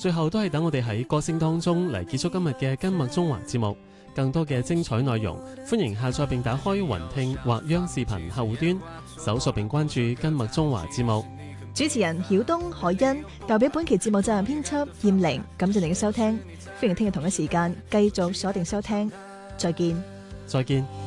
最後都係等我哋喺歌聲當中嚟結束今日嘅跟麥中華節目。更多嘅精彩內容，歡迎下載並打開雲聽或央視頻客戶端，搜索並關注跟麥中華節目。 主持人曉東、海欣，代表本期節目責任編輯燕玲，感謝你嘅收聽，歡迎聽日同一時間繼續鎖定收聽，再見。 再見。